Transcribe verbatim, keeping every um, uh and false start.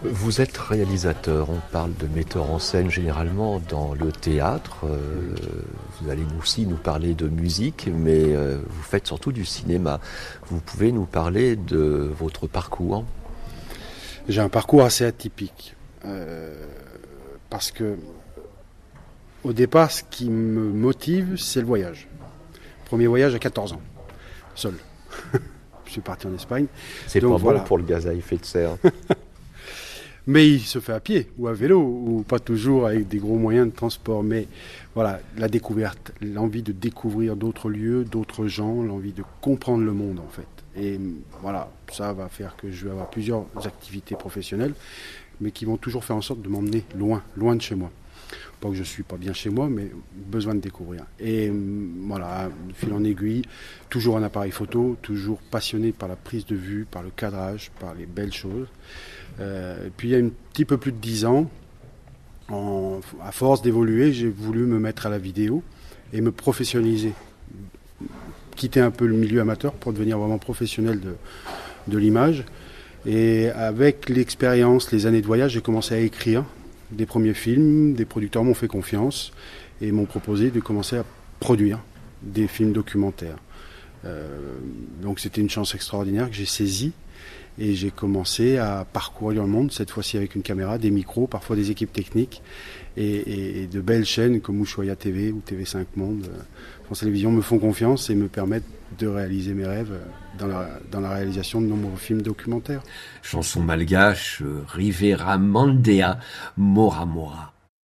Vous êtes réalisateur, on parle de metteur en scène généralement dans le théâtre. Euh, vous allez aussi nous parler de musique, mais euh, vous faites surtout du cinéma. Vous pouvez nous parler de votre parcours? J'ai un parcours assez atypique. Euh, parce que, au départ, ce qui me motive, c'est le voyage. Premier voyage à quatorze ans, seul. Je suis parti en Espagne. C'est Donc, pas voilà. bon pour le gaz à effet de serre. Mais il se fait à pied ou à vélo, ou pas toujours avec des gros moyens de transport. Mais voilà, la découverte, l'envie de découvrir d'autres lieux, d'autres gens, l'envie de comprendre le monde en fait. Et voilà, ça va faire que je vais avoir plusieurs activités professionnelles, mais qui vont toujours faire en sorte de m'emmener loin, loin de chez moi. Pas que je ne suis pas bien chez moi, mais besoin de découvrir. Et voilà, de fil en aiguille, toujours un appareil photo, toujours passionné par la prise de vue, par le cadrage, par les belles choses. Euh, et puis il y a un petit peu plus de dix ans, en, à force d'évoluer, j'ai voulu me mettre à la vidéo et me professionnaliser. Quitter un peu le milieu amateur pour devenir vraiment professionnel de, de l'image. Et avec l'expérience, les années de voyage, j'ai commencé à écrire des premiers films. Des producteurs m'ont fait confiance et m'ont proposé de commencer à produire des films documentaires. Euh, donc c'était une chance extraordinaire que j'ai saisie. Et j'ai commencé à parcourir le monde, cette fois-ci avec une caméra, des micros, parfois des équipes techniques, et, et, et de belles chaînes comme Ushuaïa T V ou T V cinq Monde, euh, France Télévisions me font confiance et me permettent de réaliser mes rêves dans la, dans la réalisation de nombreux films documentaires. Chanson malgache, Rivera Mandea, Mora Mora.